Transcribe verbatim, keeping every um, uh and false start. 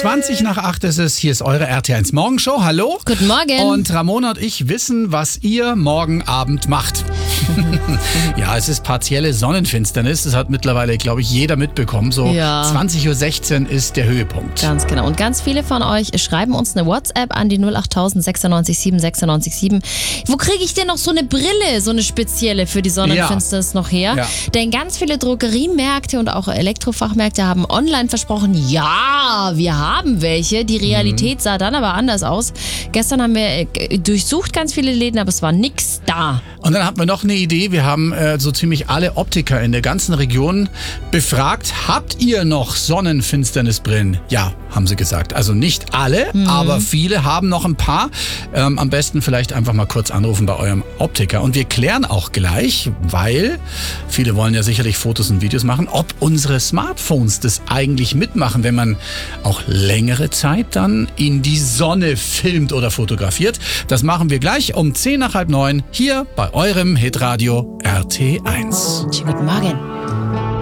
zwanzig nach acht ist es. Hier ist eure R T eins Morgenshow. Hallo. Guten Morgen. Und Ramona und ich wissen, was ihr morgen Abend macht. Ja, es ist partielle Sonnenfinsternis. Das hat mittlerweile, glaube ich, jeder mitbekommen. So Ja. zwanzig Uhr sechzehn ist der Höhepunkt. Ganz genau. Und ganz viele von euch schreiben uns eine WhatsApp an die null acht null null sechs sieben sechs neun sieben. Wo kriege ich denn noch so eine Brille, so eine spezielle für die Sonnenfinsternis noch her? Ja. Denn ganz viele Drogeriemärkte und auch Elektrofachmärkte haben online versprochen, ja, wir haben welche. Die Realität sah dann aber anders aus. Gestern haben wir äh, durchsucht ganz viele Läden, aber es war nichts da. Und dann hatten wir noch eine Idee. Wir haben äh, so ziemlich alle Optiker in der ganzen Region befragt. Habt ihr noch Sonnenfinsternisbrillen? Ja, haben sie gesagt. Also nicht alle, Mhm. aber viele haben noch ein paar. Ähm, am besten vielleicht einfach mal kurz anrufen bei eurem Optiker. Und wir klären auch gleich, weil viele wollen ja sicherlich Fotos und Videos machen, ob unsere Smartphones das eigentlich mitmachen, wenn man auch längere Zeit dann in die Sonne filmt oder fotografiert. Das machen wir gleich um zehn nach halb neun hier bei eurem Hitradio R T eins. Schönen guten Morgen.